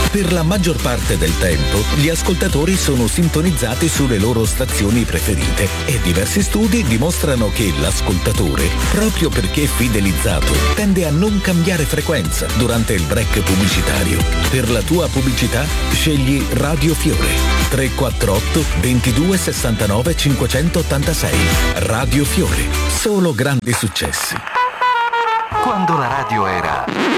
Per la maggior parte del tempo, gli ascoltatori sono sintonizzati sulle loro stazioni preferite e diversi studi dimostrano che l'ascoltatore, proprio perché fidelizzato, tende a non cambiare frequenza durante il break pubblicitario. Per la tua pubblicità, scegli Radio Fiore 348 22 69 586. Radio Fiore, solo grandi successi. Quando la radio era